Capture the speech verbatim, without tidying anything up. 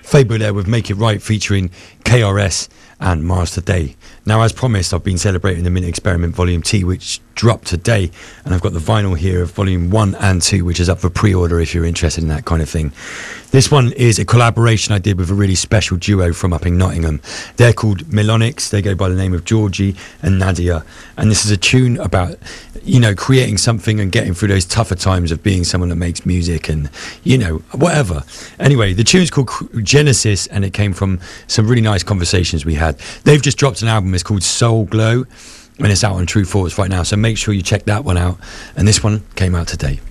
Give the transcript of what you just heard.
Fable there with Make It Right featuring K R S and Mars Today. Now, as promised, I've been celebrating the Mint Experiment Volume T, which dropped today, and I've got the vinyl here of Volume one and two, which is up for pre-order if you're interested in that kind of thing. This one is a collaboration I did with a really special duo from up in Nottingham. They're called Melonics. They go by the name of Georgie and Nadia, and this is a tune about, you know, creating something and getting through those tougher times of being someone that makes music and, you know, whatever. Anyway, the tune's called Genesis, and it came from some really nice conversations we had. They've just dropped an album. It's called Soul Glow, and it's out on True Thoughts right now, so make sure you check that one out. And this one came out today.